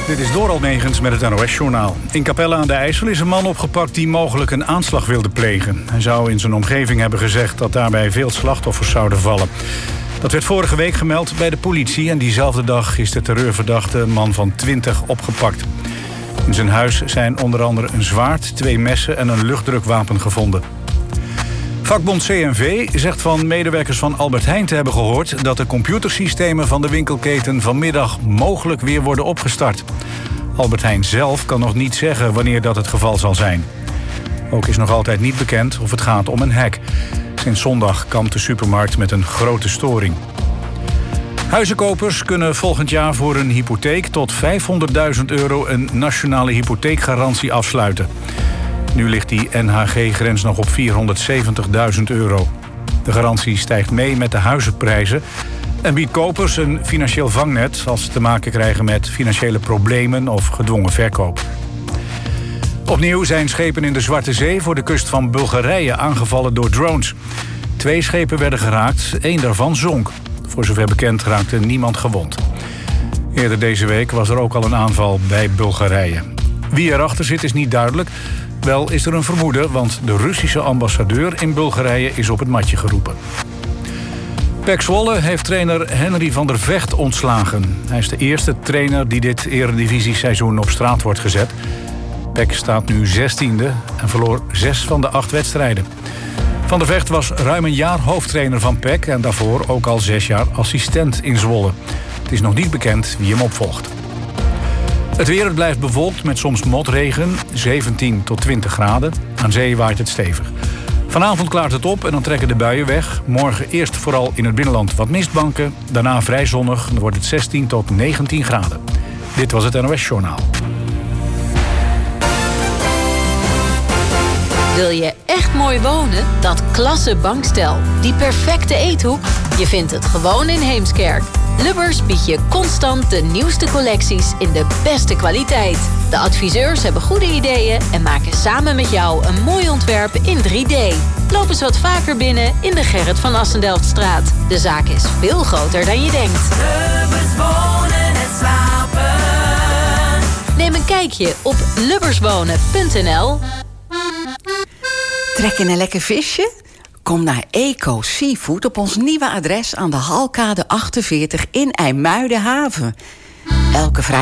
Dit is Doral Megens met het NOS-journaal. In Capelle aan de IJssel is een man opgepakt die mogelijk een aanslag wilde plegen. Hij zou in zijn omgeving hebben gezegd dat daarbij veel slachtoffers zouden vallen. Dat werd vorige week gemeld bij de politie en diezelfde dag is de terreurverdachte, een man van 20, opgepakt. In zijn huis zijn onder andere een zwaard, 2 messen en een luchtdrukwapen gevonden. Vakbond CNV zegt van medewerkers van Albert Heijn te hebben gehoord dat de computersystemen van de winkelketen vanmiddag mogelijk weer worden opgestart. Albert Heijn zelf kan nog niet zeggen wanneer dat het geval zal zijn. Ook is nog altijd niet bekend of het gaat om een hack. Sinds zondag kampt de supermarkt met een grote storing. Huizenkopers kunnen volgend jaar voor een hypotheek tot €500.000 een nationale hypotheekgarantie afsluiten. Nu ligt die NHG-grens nog op €470.000. De garantie stijgt mee met de huizenprijzen en biedt kopers een financieel vangnet als ze te maken krijgen met financiële problemen of gedwongen verkoop. Opnieuw zijn schepen in de Zwarte Zee voor de kust van Bulgarije aangevallen door drones. 2 schepen werden geraakt, 1 daarvan zonk. Voor zover bekend raakte niemand gewond. Eerder deze week was er ook al een aanval bij Bulgarije. Wie erachter zit is niet duidelijk. Wel is er een vermoeden, want de Russische ambassadeur in Bulgarije is op het matje geroepen. PEC Zwolle heeft trainer Henry van der Vecht ontslagen. Hij is de eerste trainer die dit eredivisie-seizoen op straat wordt gezet. PEC staat nu 16e en verloor 6 van de 8 wedstrijden. Van der Vecht was ruim een jaar hoofdtrainer van PEC en daarvoor ook al 6 jaar assistent in Zwolle. Het is nog niet bekend wie hem opvolgt. Het weer, het blijft bewolkt met soms motregen, 17 tot 20 graden. Aan zee waait het stevig. Vanavond klaart het op en dan trekken de buien weg. Morgen eerst vooral in het binnenland wat mistbanken. Daarna vrij zonnig, dan wordt het 16 tot 19 graden. Dit was het NOS-journaal. Wil je echt mooi wonen? Dat klasse bankstel, die perfecte eethoek? Je vindt het gewoon in Heemskerk. Lubbers biedt je constant de nieuwste collecties in de beste kwaliteit. De adviseurs hebben goede ideeën en maken samen met jou een mooi ontwerp in 3D. Loop eens wat vaker binnen in de Gerrit van Assendelftstraat. De zaak is veel groter dan je denkt. Lubbers wonen en slapen. Neem een kijkje op lubberswonen.nl. Trek in een lekker visje? Kom naar Eco Seafood op ons nieuwe adres aan de Halkade 48 in IJmuidenhaven. Elke vrijdag